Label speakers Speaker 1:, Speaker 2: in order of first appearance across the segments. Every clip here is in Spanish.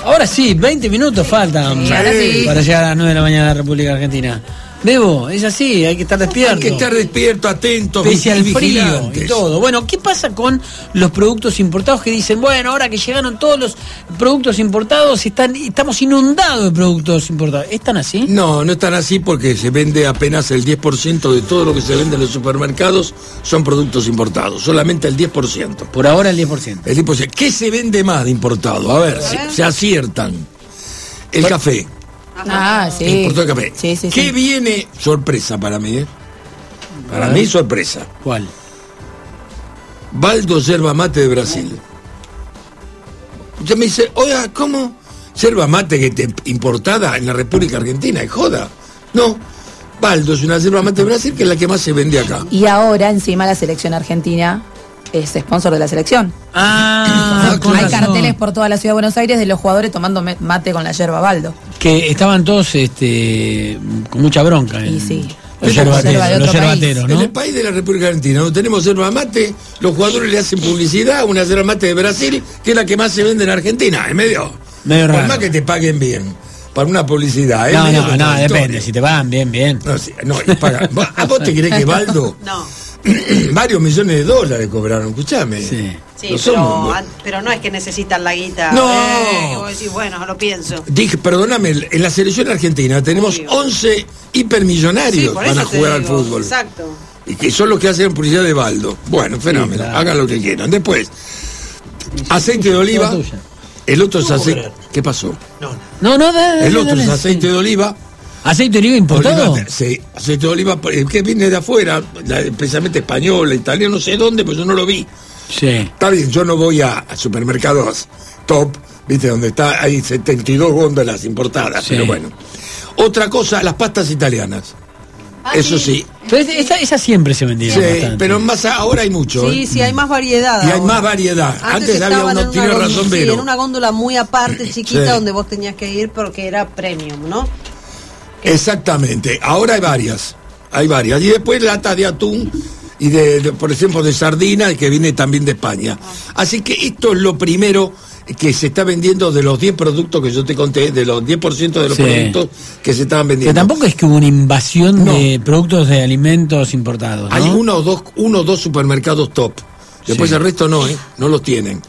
Speaker 1: Ahora sí, 20 minutos faltan
Speaker 2: ahora sí.
Speaker 1: para llegar a las 9 de la mañana a la República Argentina. Bebo, es así, hay que estar despierto.
Speaker 3: Hay que estar despierto, atentos,
Speaker 1: pese al frío
Speaker 3: vigilantes.
Speaker 1: y todo. Bueno, ¿qué pasa con los productos importados que dicen, bueno, ahora que llegaron todos los productos importados, estamos inundados de productos importados? ¿Están así?
Speaker 3: No, no están así porque se vende apenas el 10% de todo lo que se vende en los supermercados son productos importados, solamente el 10%.
Speaker 1: Por ahora el 10%.
Speaker 3: El 10%. ¿Qué se vende más de importado? A ver, se aciertan. El café.
Speaker 2: Ah, sí.
Speaker 3: Importado de café.
Speaker 2: Sí.
Speaker 3: ¿Qué viene? Sorpresa para mí, Para mí, sorpresa.
Speaker 1: ¿Cuál?
Speaker 3: Baldo Yerba Mate de Brasil. Usted me dice, oiga, ¿cómo? Yerba Mate que te importada en la República Argentina, ¿es joda? No. Baldo es una yerba mate de Brasil que es la que más se vende acá.
Speaker 2: Y ahora, encima, la selección argentina es sponsor de la selección.
Speaker 1: Hay
Speaker 2: Carteles por toda la ciudad de Buenos Aires de los jugadores tomando mate con la yerba Baldo.
Speaker 1: Que estaban todos con mucha bronca.
Speaker 2: Y sí.
Speaker 1: Los
Speaker 2: yerba de otro
Speaker 1: yerbateros,
Speaker 2: país.
Speaker 1: ¿no?
Speaker 3: En el país de la República Argentina, donde tenemos yerba mate, los jugadores le hacen publicidad a una yerba mate de Brasil, que es la que más se vende en Argentina. Es medio
Speaker 1: raro.
Speaker 3: Por más que te paguen bien para una publicidad.
Speaker 1: No, depende. Si te pagan bien.
Speaker 3: No, y pagan. ¿A vos te crees que Baldo?
Speaker 4: No.
Speaker 3: Varios millones de dólares cobraron, escuchame.
Speaker 1: Sí.
Speaker 4: Sí, pero no es que necesitan la guita.
Speaker 3: No.
Speaker 4: Que vos decís, bueno, lo pienso.
Speaker 3: Dije, perdóname, en la selección argentina tenemos 11 hipermillonarios
Speaker 4: Sí,
Speaker 3: para jugar al fútbol.
Speaker 4: Exacto.
Speaker 3: Y que son los que hacen publicidad de Baldo. Bueno, fenómeno,
Speaker 1: claro.
Speaker 3: hagan lo que quieran. Después, aceite de oliva. El otro es aceite. ¿Qué pasó?
Speaker 1: No, dale,
Speaker 3: El otro es
Speaker 1: dale,
Speaker 3: aceite de oliva.
Speaker 1: ¿Aceite de oliva importado?
Speaker 3: Sí, aceite de oliva que viene de afuera, especialmente española, italiano, no sé dónde, pues yo no lo vi.
Speaker 1: Sí.
Speaker 3: Está bien, yo no voy a supermercados top, viste, donde hay 72 góndolas importadas,
Speaker 1: Sí.
Speaker 3: pero bueno. Otra cosa, las pastas italianas. Eso sí.
Speaker 1: Pero esa siempre se vendía
Speaker 3: Sí,
Speaker 1: bastante.
Speaker 3: pero más ahora hay mucho.
Speaker 4: Sí, hay más variedad.
Speaker 3: Y hay
Speaker 4: ahora.
Speaker 3: más variedad. Antes había
Speaker 4: estaban en
Speaker 3: tiene
Speaker 4: una
Speaker 3: razón,
Speaker 4: góndola,
Speaker 3: Vero.
Speaker 4: en una góndola muy aparte, chiquita,
Speaker 3: Sí.
Speaker 4: donde vos tenías que ir porque era premium, ¿no?
Speaker 3: Exactamente. Ahora hay varias. Y después latas de atún y por ejemplo, de sardina, que viene también de España. Así que esto es lo primero que se está vendiendo de los 10 productos que yo te conté, de los 10% de los
Speaker 1: Sí.
Speaker 3: productos que se estaban vendiendo.
Speaker 1: Que tampoco es que hubo una invasión
Speaker 3: No.
Speaker 1: de productos de alimentos importados, ¿no?
Speaker 3: Hay uno o dos supermercados top. Después
Speaker 1: Sí.
Speaker 3: el resto no, no los tienen.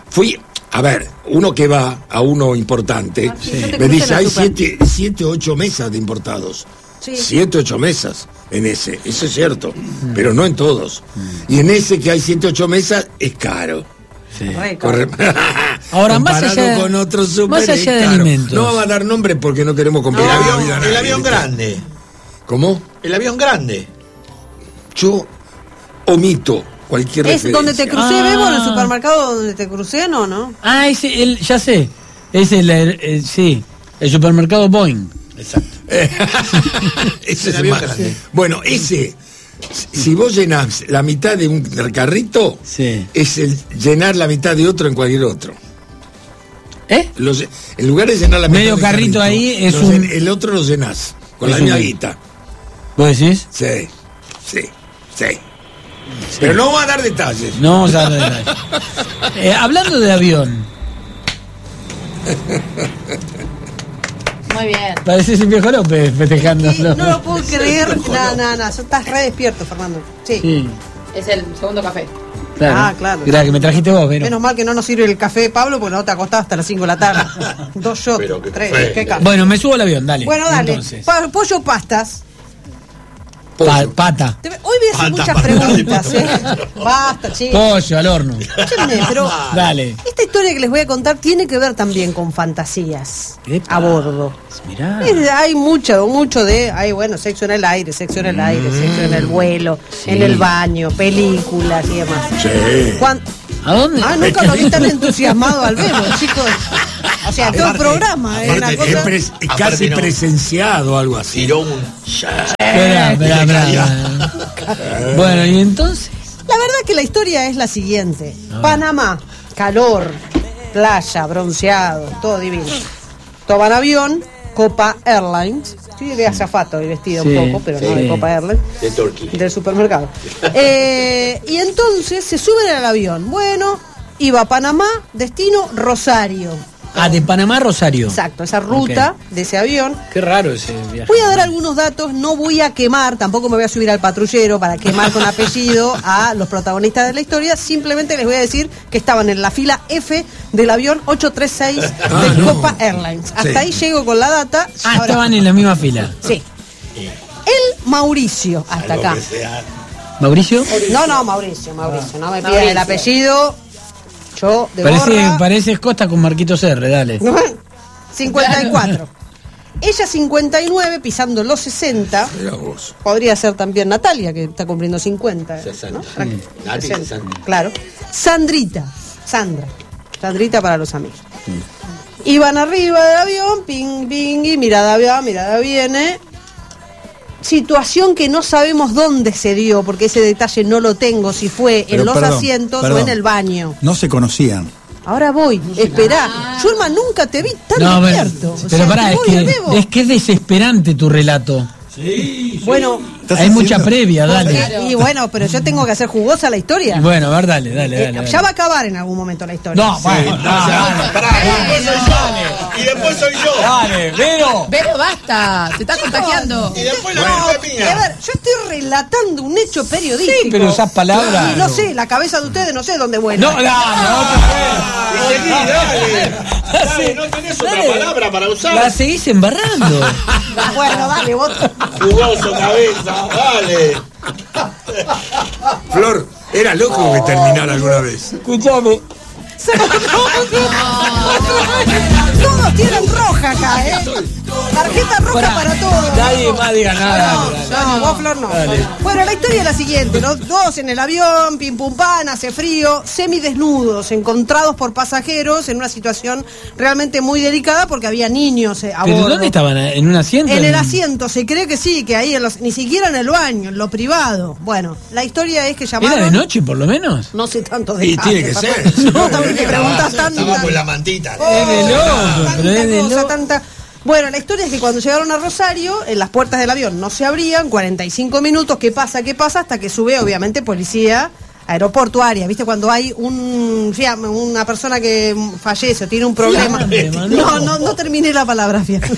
Speaker 3: A ver, uno que va a uno importante,
Speaker 4: Sí. Yo te
Speaker 3: me
Speaker 4: crucé
Speaker 3: dice,
Speaker 4: en la
Speaker 3: hay
Speaker 4: super.
Speaker 3: 7 o 8 mesas de importados.
Speaker 4: Sí.
Speaker 3: 7 o 8 mesas en ese, eso es cierto, pero no en todos. Y en ese que hay 7 o 8 mesas, es caro.
Speaker 1: Sí.
Speaker 4: Re caro.
Speaker 3: Corre-
Speaker 1: Ahora, más
Speaker 3: Comparado
Speaker 1: allá-
Speaker 3: con otros super,
Speaker 1: más allá
Speaker 3: es
Speaker 1: de
Speaker 3: caro.
Speaker 1: alimentos.
Speaker 3: No vamos a dar nombre porque no queremos complicar la vida a nadie,
Speaker 5: El avión
Speaker 3: ¿viste?
Speaker 5: grande.
Speaker 3: ¿Cómo?
Speaker 5: El avión grande.
Speaker 3: Yo omito cualquier
Speaker 4: ¿Es donde te
Speaker 3: referencia.
Speaker 4: crucé, Bebo, en el supermercado donde te crucé? No.
Speaker 1: Ah, ya sé. Es sí, el supermercado Boeing.
Speaker 3: Exacto. Ese
Speaker 5: El
Speaker 3: es
Speaker 5: avión
Speaker 3: más.
Speaker 5: grande.
Speaker 3: Bueno, si vos llenás la mitad de un carrito,
Speaker 1: Sí.
Speaker 3: es llenar la mitad de otro en cualquier otro.
Speaker 1: ¿Eh?
Speaker 3: En lugar de llenar la mitad
Speaker 1: Medio
Speaker 3: del
Speaker 1: carrito ahí es
Speaker 3: el otro lo llenás con
Speaker 1: Es
Speaker 3: la misma
Speaker 1: un-
Speaker 3: guita.
Speaker 1: ¿Vos decís?
Speaker 3: Sí. Pero no vamos a dar detalles.
Speaker 1: No vamos a dar detalles. Hablando de avión,
Speaker 2: Muy bien.
Speaker 1: pareces el viejo López festejando.
Speaker 4: Sí, no lo puedo creer. No. Estás re despierto, Fernando. Sí.
Speaker 1: Sí,
Speaker 2: Es el segundo café.
Speaker 1: claro.
Speaker 4: Ah, claro.
Speaker 1: Mirá, que me trajiste vos, pero.
Speaker 4: Menos mal que no nos sirve el café, Pablo, porque no te acostás hasta las 5 de la tarde. 2 shots,
Speaker 5: Pero qué
Speaker 4: 3,
Speaker 5: café.
Speaker 4: qué café.
Speaker 1: Bueno, me subo al avión, dale.
Speaker 4: Bueno, dale.
Speaker 1: Entonces.
Speaker 4: Pollo pastas.
Speaker 3: Pollo.
Speaker 1: Pata.
Speaker 4: Hoy voy a hacer muchas preguntas, Basta, chicos.
Speaker 1: Pollo al horno.
Speaker 4: Escúchenme, pero
Speaker 1: Dale.
Speaker 4: esta historia que les voy a contar tiene que ver también con fantasías
Speaker 1: Epa.
Speaker 4: a bordo.
Speaker 1: Mirá.
Speaker 4: Hay mucho de, sexo en el aire, sexo en el vuelo, en el baño, películas y demás.
Speaker 3: Sí.
Speaker 1: ¿A dónde?
Speaker 4: Nunca lo vi tan entusiasmado al verlo, chicos. O sea, todo el programa, es una
Speaker 5: aparte,
Speaker 4: cosa.
Speaker 3: Es
Speaker 5: Aparte
Speaker 3: casi
Speaker 5: no.
Speaker 3: presenciado, algo así.
Speaker 5: Tiró un.
Speaker 1: Esperá. Bueno, y entonces.
Speaker 4: La verdad que la historia es la siguiente. Panamá, calor, playa, bronceado, todo divino. Toman avión, Copa Airlines. Estoy de azafato y vestido
Speaker 1: Sí,
Speaker 4: un poco, pero no
Speaker 1: sí.
Speaker 4: de Copa Airlines.
Speaker 5: De Turquía.
Speaker 4: Del supermercado. Y entonces se suben al avión. Bueno, iba a Panamá, destino Rosario.
Speaker 1: de Panamá a Rosario.
Speaker 4: Exacto, esa ruta de ese avión.
Speaker 1: Qué raro ese viaje.
Speaker 4: Voy a dar algunos datos, no voy a quemar, tampoco me voy a subir al patrullero para quemar con apellido a los protagonistas de la historia, simplemente les voy a decir que estaban en la fila F del avión 836 de Copa Airlines. Hasta ahí llego con la data. Ahora,
Speaker 1: estaban en la misma fila.
Speaker 4: Sí. El Mauricio, hasta acá.
Speaker 1: ¿Mauricio?
Speaker 4: No, Mauricio, no me pidan el apellido. Yo de
Speaker 1: Parece Costa con Marquitos R, dale.
Speaker 4: 54. Ella 59, pisando los 60. Podría ser también Natalia, que está cumpliendo 50.
Speaker 3: 60.
Speaker 4: ¿No? Sí. 60. Claro. Sandrita para los amigos. Iban arriba del avión, ping, ping, y mirada va, mirada viene. Situación que no sabemos dónde se dio, porque ese detalle no lo tengo, si fue en los asientos o en el baño.
Speaker 5: No se conocían.
Speaker 4: Ahora voy, esperá. Yulma, nunca te vi tan despierto.
Speaker 1: Pero pará, es que es desesperante tu relato.
Speaker 3: Sí.
Speaker 4: Bueno,
Speaker 1: hay mucha previa, dale.
Speaker 4: Y bueno, pero yo tengo que hacer jugosa la historia.
Speaker 1: Bueno, a ver, dale.
Speaker 4: Ya va a acabar en algún momento la historia.
Speaker 1: No, bueno,
Speaker 3: Y después soy yo.
Speaker 1: Dale, Vero.
Speaker 2: Vero, basta, te estás contagiando.
Speaker 3: Y después la culpa es mía.
Speaker 4: A ver, yo estoy relatando un hecho periodístico.
Speaker 1: Sí, pero esas palabras.
Speaker 4: Y no sé, la cabeza de ustedes no sé dónde vuela.
Speaker 1: No,
Speaker 3: Dale, no tenés otra palabra para usar.
Speaker 1: La seguís embarrando.
Speaker 4: Bueno, dale, vos.
Speaker 3: Jugoso cabeza, dale. Flor, era loco que terminara alguna vez.
Speaker 1: Escuchame.
Speaker 4: Todos tienen roja acá, Tarjeta roja para todos.
Speaker 1: Nadie más diga nada.
Speaker 4: No, vos, Flor, no.
Speaker 1: Dale.
Speaker 4: Bueno, la historia es la siguiente. Los dos en el avión, pim pum pan, hace frío, semidesnudos, encontrados por pasajeros en una situación realmente muy delicada porque había niños a
Speaker 1: ¿Pero
Speaker 4: bordo.
Speaker 1: dónde estaban? ¿En un asiento?
Speaker 4: En el asiento, se cree que sí, que ahí, ni siquiera en el baño, en lo privado. Bueno, la historia es que llamaron...
Speaker 1: ¿Era de noche, por lo menos?
Speaker 4: No sé tanto de
Speaker 3: Y tiene que ser.
Speaker 4: No, también te preguntas tanto.
Speaker 3: Estaba con la mantita.
Speaker 1: Es de loco, pero es de loco.
Speaker 4: Tanta... Bueno, la historia es que cuando llegaron a Rosario, en las puertas del avión no se abrían, 45 minutos, ¿qué pasa? Hasta que sube, obviamente, policía aeroportuaria, ¿viste? Cuando hay una persona que fallece o tiene un problema. No terminé la palabra, fíjate.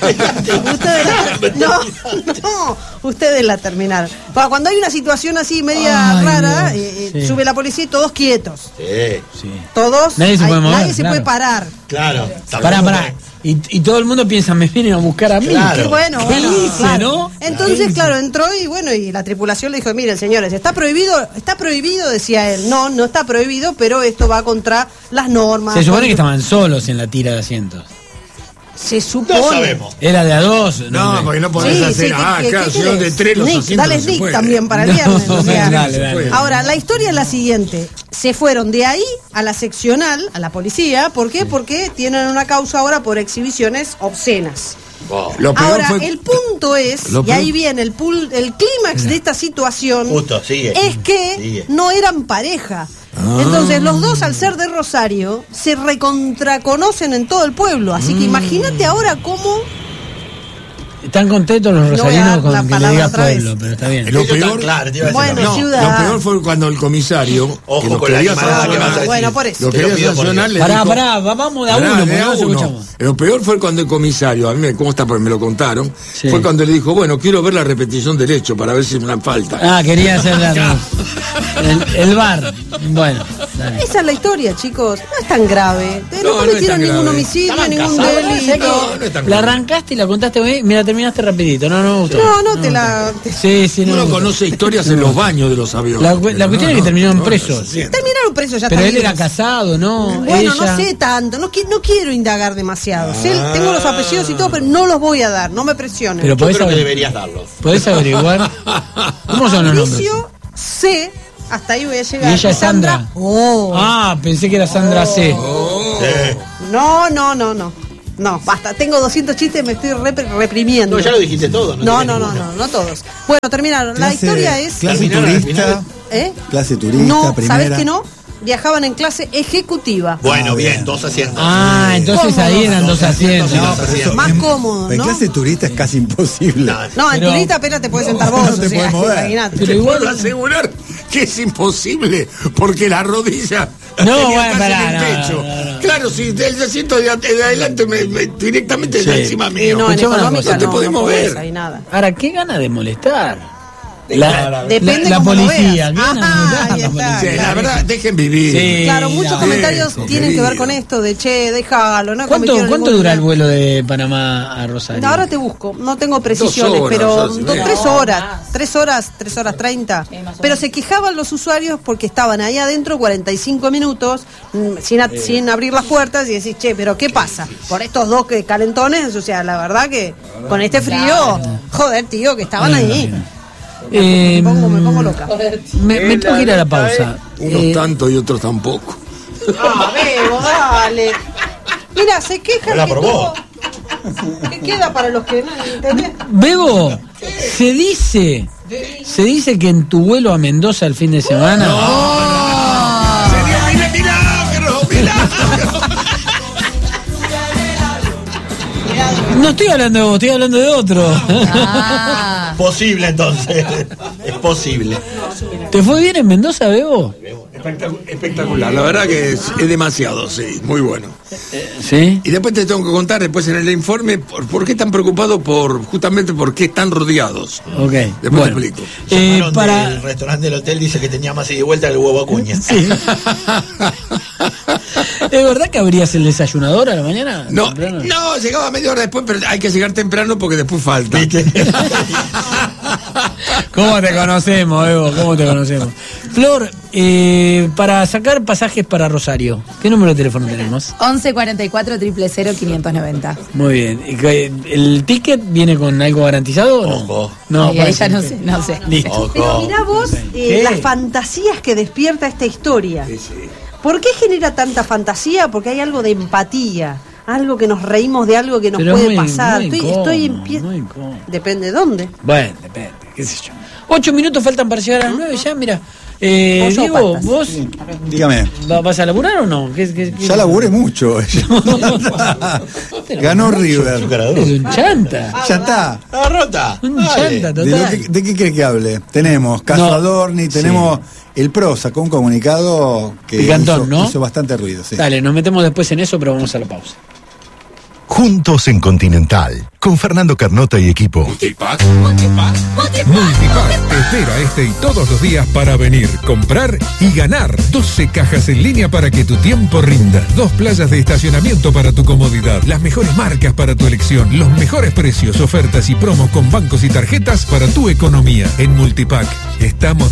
Speaker 4: Ustedes la terminaron. Cuando hay una situación así media rara, sube la policía y todos quietos.
Speaker 3: Sí.
Speaker 4: Todos.
Speaker 1: Nadie se puede mover,
Speaker 4: nadie se puede parar.
Speaker 3: Claro.
Speaker 1: Pará. Y todo el mundo piensa, me vienen a buscar a mí.
Speaker 3: Claro.
Speaker 4: Bueno,
Speaker 1: Dice,
Speaker 4: claro.
Speaker 1: ¿no?
Speaker 4: Entonces, claro, entró y la tripulación le dijo, miren, señores, está prohibido, decía él. No está prohibido, pero esto va contra las normas.
Speaker 1: Se supone que estaban solos en la tira de asientos.
Speaker 4: Se supone.
Speaker 3: No sabemos.
Speaker 1: Era de a dos.
Speaker 3: No, porque no podés hacer. Claro, si no de tres los asientos.
Speaker 4: Dale
Speaker 3: no se
Speaker 4: Nick
Speaker 3: puede.
Speaker 4: también para el viernes. O sea.
Speaker 1: Dale.
Speaker 4: Ahora, la historia es la siguiente. Se fueron de ahí a la seccional, a la policía. ¿Por qué? Porque tienen una causa ahora por exhibiciones obscenas.
Speaker 3: Wow.
Speaker 4: Ahora, el punto es, y ahí viene el clímax de esta situación,
Speaker 3: Justo, sigue.
Speaker 4: es que no eran pareja. Entonces, los dos, al ser de Rosario, se recontraconocen en todo el pueblo. Así que imagínate ahora cómo...
Speaker 1: Están contentos los
Speaker 4: No voy a
Speaker 1: rosarinos
Speaker 4: dar la
Speaker 1: con que le
Speaker 4: palabra
Speaker 1: digas
Speaker 4: otra vez.
Speaker 1: pueblo, pero está bien.
Speaker 3: Lo peor,
Speaker 4: Bueno, ciudad.
Speaker 3: lo peor fue cuando el comisario,
Speaker 6: Ojo
Speaker 3: que lo
Speaker 6: con la
Speaker 3: quería
Speaker 6: llamada que vas a
Speaker 3: sancionar,
Speaker 6: decir.
Speaker 4: Bueno, por eso.
Speaker 3: lo
Speaker 6: Te lo
Speaker 3: quería
Speaker 6: pido por
Speaker 3: sancionar, le
Speaker 1: Pará,
Speaker 3: dijo,
Speaker 1: vamos de a
Speaker 3: pará,
Speaker 1: uno,
Speaker 3: de
Speaker 1: porque
Speaker 3: a
Speaker 1: no nos
Speaker 3: uno.
Speaker 1: escuchamos.
Speaker 3: Lo peor fue cuando el comisario, a mí me consta porque me lo contaron,
Speaker 1: Sí.
Speaker 3: fue cuando le dijo, bueno, quiero ver la repetición del hecho para ver si es una falta.
Speaker 1: Ah, quería hacer el bar. Bueno, dale.
Speaker 4: Esa es la historia, chicos. No es tan grave.
Speaker 3: No,
Speaker 4: No
Speaker 3: no es
Speaker 4: cometieron
Speaker 3: tan
Speaker 4: ningún
Speaker 3: grave.
Speaker 4: homicidio,
Speaker 3: Estaban
Speaker 4: ningún
Speaker 3: casados,
Speaker 4: delito.
Speaker 3: no es tan
Speaker 1: La
Speaker 3: grave.
Speaker 1: arrancaste y la contaste bien, me la terminaste rapidito. No me gustó.
Speaker 4: No, te la...
Speaker 1: Sí,
Speaker 3: Uno
Speaker 1: no.
Speaker 3: conoce historias en los baños de los aviones.
Speaker 1: La cuestión es que terminaron presos.
Speaker 4: Terminaron presos ya
Speaker 1: Pero él
Speaker 4: también.
Speaker 1: era casado, ¿no?
Speaker 4: Bueno,
Speaker 1: Ella...
Speaker 4: no sé tanto, no quiero indagar demasiado. Tengo los apellidos y todo, pero no los voy a dar, no me presionen.
Speaker 1: Pero
Speaker 6: Yo
Speaker 1: podés,
Speaker 6: creo que deberías darlos.
Speaker 1: podés averiguar. ¿Cómo son los nombres?
Speaker 4: Mauricio C, hasta ahí voy a llegar.
Speaker 1: Y ella es Sandra.
Speaker 4: Oh.
Speaker 1: Ah, pensé que era Sandra C.
Speaker 4: No. No, basta, tengo 200 chistes, me estoy reprimiendo.
Speaker 6: No, ya lo dijiste todo.
Speaker 4: No todos. Bueno, terminaron. La historia es...
Speaker 5: Clase
Speaker 6: Terminaron al
Speaker 5: turista.
Speaker 4: ¿Eh?
Speaker 5: Clase turista,
Speaker 4: No,
Speaker 5: primera.
Speaker 4: ¿sabés que no? Viajaban en clase ejecutiva.
Speaker 6: Bueno, bien,
Speaker 5: bien.
Speaker 6: 2 asientos.
Speaker 1: Ah, entonces
Speaker 4: ¿Cómo?
Speaker 1: ahí eran dos asientos.
Speaker 6: No,
Speaker 5: pero eso
Speaker 4: Más
Speaker 5: en-
Speaker 4: cómodo,
Speaker 5: En
Speaker 4: ¿no?
Speaker 5: clase turista es casi imposible.
Speaker 4: No, en
Speaker 1: Pero-
Speaker 4: turista apenas te puedes sentar vos,
Speaker 5: no te
Speaker 4: o sea,
Speaker 5: podés mover.
Speaker 4: imagínate.
Speaker 1: Pero
Speaker 3: Te
Speaker 1: igual-
Speaker 3: puedo asegurar que es imposible, porque la rodilla
Speaker 1: No,
Speaker 3: tenía
Speaker 1: bueno,
Speaker 3: casi
Speaker 1: pará,
Speaker 3: en el
Speaker 1: no,
Speaker 3: pecho.
Speaker 1: no.
Speaker 3: Claro, si el asiento de adelante directamente
Speaker 1: Sí.
Speaker 3: de encima
Speaker 4: Y
Speaker 3: mío.
Speaker 4: no, en
Speaker 1: Escuchame una
Speaker 4: económica
Speaker 1: cosa,
Speaker 3: no te
Speaker 4: no,
Speaker 3: podés
Speaker 4: no podés,
Speaker 3: mover.
Speaker 4: ahí nada.
Speaker 1: Ahora, qué gana de molestar.
Speaker 4: Depende
Speaker 1: la
Speaker 4: cómo lo
Speaker 1: policía,
Speaker 4: veas.
Speaker 1: ¿qué gana de
Speaker 4: Ajá,
Speaker 1: molestar
Speaker 4: ahí
Speaker 1: la
Speaker 4: está,
Speaker 1: policía?
Speaker 3: Sí, la
Speaker 4: claro.
Speaker 3: verdad, dejen vivir.
Speaker 1: Sí.
Speaker 4: Claro, muchos
Speaker 1: la-
Speaker 4: comentarios
Speaker 3: Viejo,
Speaker 4: tienen que ver con
Speaker 3: querido.
Speaker 4: esto de che, déjalo, ¿no?
Speaker 1: ¿Cuánto
Speaker 4: cometieron ningún
Speaker 1: dura el
Speaker 4: delito.
Speaker 1: vuelo de Panamá a Rosario?
Speaker 4: Ahora te busco, no tengo precisiones,
Speaker 3: 2 horas,
Speaker 4: pero
Speaker 3: así, bien.
Speaker 4: 3 horas, 3 horas 30.
Speaker 2: Sí, más o menos.
Speaker 4: Pero se quejaban los usuarios porque estaban ahí adentro 45 minutos sin abrir las puertas y decís, che, pero ¿qué pasa? Por estos dos calentones, o sea, la verdad que con este frío, joder, tío, que estaban ahí. Me pongo loca.
Speaker 1: Me tengo que ir a la pausa.
Speaker 3: Unos tanto y otros tampoco.
Speaker 4: Ah, Bebo, dale. Mira, se quejan
Speaker 5: Habla
Speaker 4: que
Speaker 5: por vos.
Speaker 4: ¿Qué queda para los que no entendés?
Speaker 1: Bebo, se dice que en tu vuelo a Mendoza el fin de semana.
Speaker 3: Sería milagro.
Speaker 1: No estoy hablando de vos, estoy hablando de otro.
Speaker 2: Ah,
Speaker 5: Posible entonces. Es posible.
Speaker 1: ¿Te fue bien en Mendoza, Bebo?
Speaker 3: Espectacular, la verdad que es demasiado, sí, muy bueno.
Speaker 1: Sí.
Speaker 3: Y después te tengo que contar, después en el informe, por qué están preocupados justamente por qué están rodeados.
Speaker 1: Ok.
Speaker 3: Después
Speaker 1: Bueno.
Speaker 3: te explico.
Speaker 5: Llamaron del restaurante del hotel, dice que tenía más ida y vuelta que el huevo Acuña.
Speaker 1: ¿Es verdad que abrías el desayunador a la mañana?
Speaker 3: No,
Speaker 1: ¿Temprano?
Speaker 3: no, llegaba media hora después, pero hay que llegar temprano porque después falta.
Speaker 1: ¿Cómo te conocemos, Bebo? ¿Cómo te conocemos? Flor, para sacar pasajes para Rosario, ¿qué número de teléfono tenemos?
Speaker 2: 11 44 000 590.
Speaker 1: Muy bien. ¿Y ¿el ticket viene con algo garantizado o no?
Speaker 5: Ojo.
Speaker 1: No,
Speaker 2: Ahí
Speaker 1: parece
Speaker 2: ya no
Speaker 1: que-
Speaker 2: sé, no sé.
Speaker 1: Listo.
Speaker 4: Pero mirá vos
Speaker 1: ¿Qué?
Speaker 4: las fantasías que despierta esta historia.
Speaker 3: Sí, sí.
Speaker 4: ¿Por qué genera tanta fantasía? Porque hay algo de empatía, algo que nos reímos de algo que nos
Speaker 1: Pero
Speaker 4: puede
Speaker 1: muy-
Speaker 4: pasar.
Speaker 1: muy
Speaker 4: Estoy
Speaker 1: incómodo, muy incómodo.
Speaker 4: Depende de dónde.
Speaker 1: Bueno, depende, qué sé yo. 8 minutos faltan para llegar a las 9 ya, mira.
Speaker 4: Pollo o
Speaker 1: Diego,
Speaker 4: patas.
Speaker 1: ¿vos
Speaker 6: Dígame,
Speaker 1: vas a laburar o no? ¿Qué?
Speaker 6: ya laburé mucho. Ganó River.
Speaker 1: Es un chanta.
Speaker 6: Ya está.
Speaker 5: ¡La rota!
Speaker 1: Un
Speaker 5: Dale.
Speaker 1: chanta
Speaker 6: ¿De,
Speaker 1: total.
Speaker 6: de qué quiere que hable? Tenemos Caso
Speaker 1: No,
Speaker 6: Adorni, tenemos el PRO, sacó un comunicado que
Speaker 1: Picantón, ¿no?
Speaker 6: hizo bastante ruido. Sí.
Speaker 1: Dale, nos metemos después en eso, pero vamos a la pausa.
Speaker 7: Juntos en Continental, con Fernando Carnota y equipo.
Speaker 8: Multipack te espera este y todos los días para venir, comprar y ganar. 12 cajas en línea para que tu tiempo rinda. 2 playas de estacionamiento para tu comodidad. Las mejores marcas para tu elección. Los mejores precios, ofertas y promos con bancos y tarjetas para tu economía. En Multipack estamos